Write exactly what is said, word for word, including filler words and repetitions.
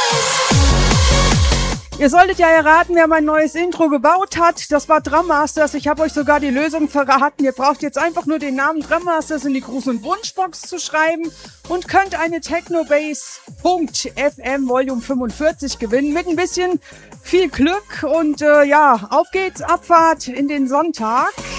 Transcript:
Ihr solltet ja erraten, wer mein neues Intro gebaut hat. Das war Drum Masters. Ich habe euch sogar die Lösung verraten. Ihr braucht jetzt einfach nur den Namen Drum Masters in die Gruß- und Wunschbox zu schreiben und könnt eine Technobase.fm Volume fünfundvierzig gewinnen mit ein bisschen viel Glück. Und äh, ja, auf geht's, Abfahrt in den Sonntag.